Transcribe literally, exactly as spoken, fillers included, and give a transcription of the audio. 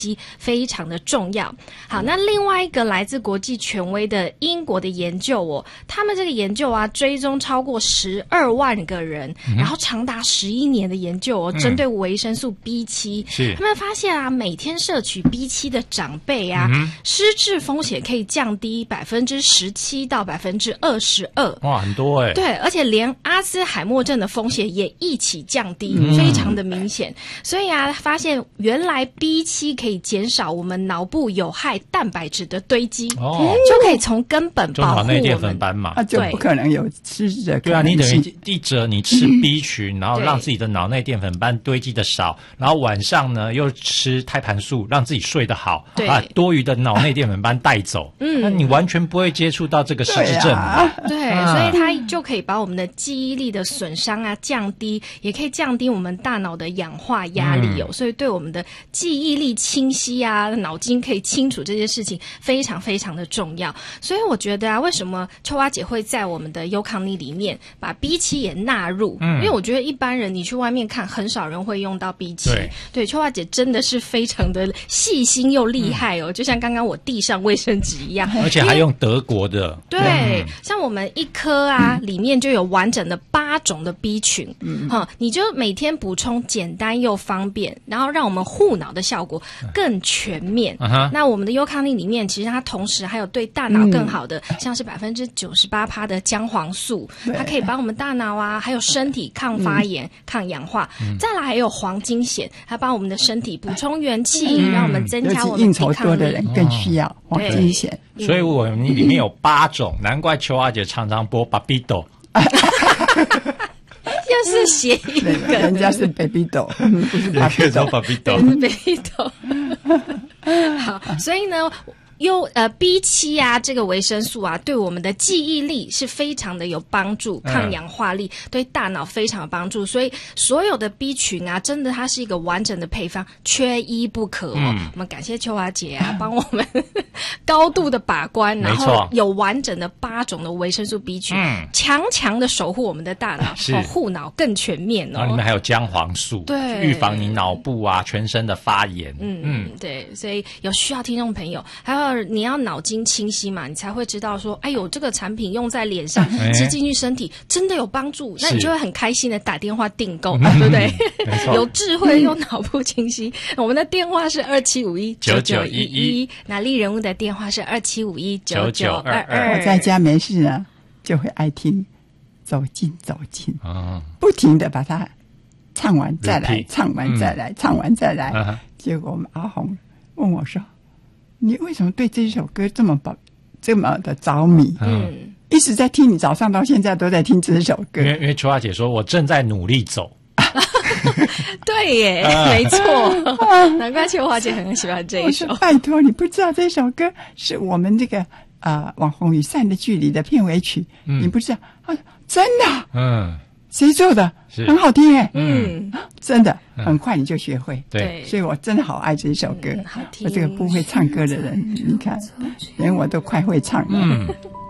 非常的重要。好，那另外一个来自国际权威的英国的研究哦，他们这个研究啊，追踪超过十二万个人，嗯、然后长达十一年的研究哦，针对维生素 B 七，是他们发现啊，每天摄取 B 七的长辈啊，嗯、失智风险可以降低百分之十七到百分之二十二， 哇，很多哎、欸。 对，而且连阿兹海默症的风险也一起降低，嗯、非常的明显。所以啊，发现原来 B 七可以减少我们脑部有害蛋白质的堆积，哦，就可以从根本保护我们。 就脑内淀粉斑嘛， 那、啊、就不可能有失智的可能性。 对啊，你等于一则你吃 B 群，嗯、然后让自己的脑内淀粉斑堆积的少，然后晚上呢又吃胎盘素，让自己睡得好，把多余的脑内淀粉斑带走。嗯，那你完全不会接触到这个失智症嘛？ 对、啊，所以它就可以把我们的记忆力的损伤啊降低，也可以降低我们大脑的氧化压力哦，嗯、所以对我们的记忆力清晰啊，脑筋可以清楚这些事情非常非常的重要。所以我觉得啊，为什么秋花姐会在我们的优康妮里面把 B 七 也纳入？嗯，因为我觉得一般人你去外面看，很少人会用到 B 七。对，对，秋花姐真的是非常的细心又厉害哦，嗯、就像刚刚我递上卫生纸一样， 而且还用德国的。 对，嗯、像我们一颗啊，嗯、里面就有完整的八种的 B 群，嗯，哈，你就每天补充，简单又方便，然后让我们护脑的效果更全面。嗯、那我们的优康妮里面，其实它同时还有对大脑更好的，嗯、像是百分之九十八趴的姜黄素，它可以帮我们大脑啊，还有身体抗发炎、嗯、抗氧化。嗯、再来还有黄金酰，它帮我们的身体补充元气，嗯、让我们增加我们抵抗力。 应酬多的人更需要黄金酰， 嗯、所以我们里面有八种，难怪秋花姐常常播 Babito。 又是谐音梗， 人家是 baby 豆，不是 baby 豆， 是 baby 豆。好，所以呢。有呃 B 七 啊，这个维生素啊，对我们的记忆力是非常的有帮助，抗氧化力、嗯、对大脑非常有帮助，所以所有的 B 群啊，真的它是一个完整的配方，缺一不可哦。嗯、我们感谢秋华姐啊，帮我们高度的把关，然后有完整的八种的维生素 B 群，嗯、强强的守护我们的大脑，是哦、护脑更全面哦。 然后里面还有姜黄素， 对， 预防你脑部啊全身的发炎。 嗯嗯，对，所以有需要听众朋友还有。你要脑筋清晰嘛，你才会知道说，哎呦，这个产品用在脸上，吃进去身体真的有帮助，那你就会很开心的打电话订购，对不对？有智慧又脑部清晰。我们的电话是二七五一九九一一，那丽人物的电话是二七五一九九二二。 我在家没事呢，就会爱听走近走近，哦、不停的把它唱完再来， Repeat. 唱完再来，嗯、唱完再来。嗯、结果我们阿红问我说，你为什么对这首歌这么宝这么的着迷？嗯，一直在听，你早上到现在都在听这首歌。 因为因为秋花姐说我正在努力走。 对耶，啊、没错，啊、难怪秋花姐很喜欢这一首。 拜托，你不知道这首歌是我们这个啊、呃《网红与善的距离》的片尾曲，嗯、你不知道啊？真的，嗯。谁做的？很好听哎，嗯，真的，嗯、很快你就学会。 对， 所以我真的好爱这首歌。 嗯、好听。 我这个不会唱歌的人，你看，连我都快会唱了。嗯。